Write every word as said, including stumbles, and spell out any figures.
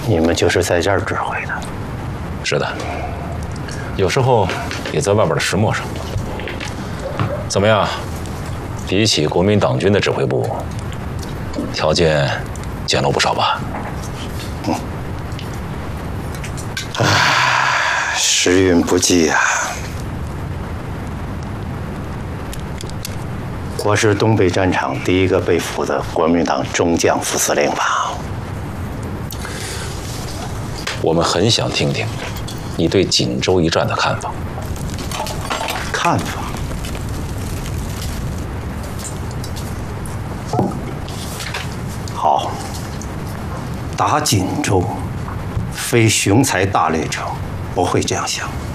你们就是在这儿指挥的？ 是的，有时候也在外边的石磨上。怎么样？比起国民党军的指挥部，条件简陋不少吧？ 嗯。唉，时运不济啊！我是东北战场第一个被俘的国民党中将副司令吧？ 我们很想听听你对锦州一战的看法。 看法？好，打锦州，非雄才大略者不会这样想。